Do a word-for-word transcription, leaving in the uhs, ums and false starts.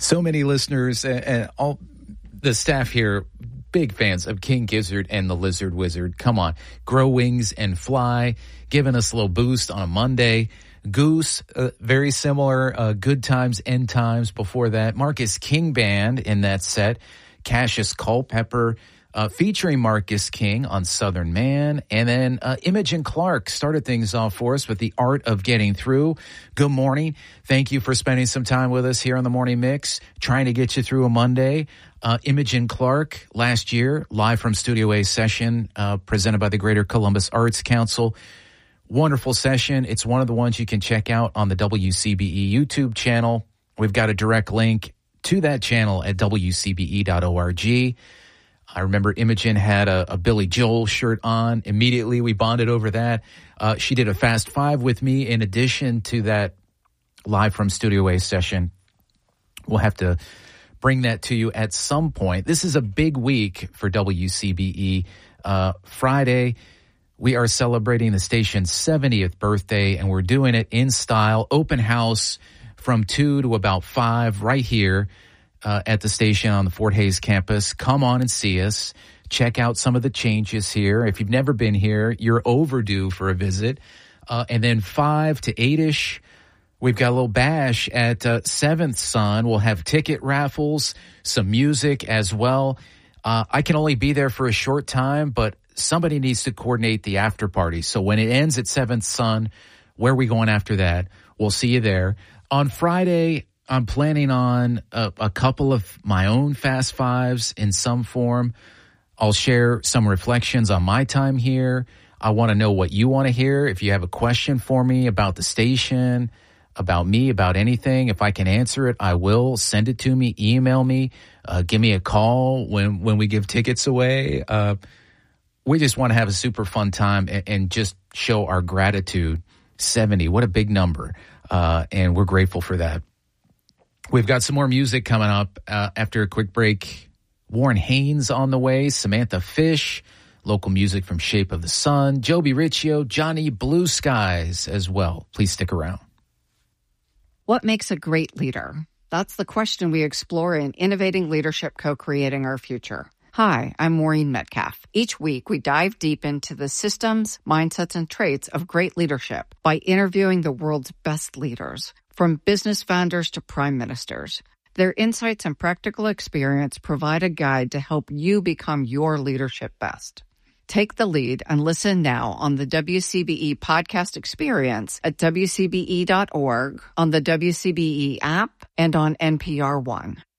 So many listeners and, and all the staff here, big fans of King Gizzard and the Lizard Wizard. Come on, grow wings and fly, giving us a little boost on a Monday. Goose, uh, very similar, uh, Good Times, End Times before that. Marcus King Band in that set. Cassius Culpepper uh, featuring Marcus King on Southern Man. And then uh, Imogen Clark started things off for us with The Art of Getting Through. Good morning. Thank you for spending some time with us here on the Morning Mix, trying to get you through a Monday. Uh, Imogen Clark, last year, live from Studio A session, uh, presented by the Greater Columbus Arts Council. Wonderful session. It's one of the ones you can check out on the W C B E YouTube channel. We've got a direct link to that channel at w c b e dot org. I remember Imogen had a, a Billy Joel shirt on. Immediately, we bonded over that. Uh, she did a Fast Five with me in addition to that live from Studio A session. We'll have to bring that to you at some point. This is a big week for W C B E. Uh, Friday, we are celebrating the station's seventieth birthday, and we're doing it in style. Open house from two to about five right here uh, at the station on the Fort Hays campus. Come on and see us. Check out some of the changes here. If you've never been here, you're overdue for a visit. Uh, and then five to eight-ish, we've got a little bash at uh, Seventh Son. We'll have ticket raffles, some music as well. Uh, I can only be there for a short time, but somebody needs to coordinate the after party. So when it ends at Seventh Son, where are we going after that? We'll see you there. On Friday, I'm planning on a, a couple of my own Fast Fives in some form. I'll share some reflections on my time here. I want to know what you want to hear. If you have a question for me about the station, about me, about anything, if I can answer it, I will. Send it to me, email me, uh, give me a call when, when we give tickets away. Uh, we just want to have a super fun time and, and just show our gratitude. seventy, what a big number. Uh, and we're grateful for that. We've got some more music coming up uh, after a quick break. Warren Haynes on the way, Samantha Fish, local music from Shape of the Sun, Joby Riccio, Johnny Blue Skies as well. Please stick around. What makes a great leader? That's the question we explore in Innovating Leadership, Co-Creating Our Future. Hi, I'm Maureen Metcalf. Each week, we dive deep into the systems, mindsets, and traits of great leadership by interviewing the world's best leaders, from business founders to prime ministers. Their insights and practical experience provide a guide to help you become your leadership best. Take the lead and listen now on the W C B E podcast experience at w c b e dot org, on the W C B E app, and on N P R One.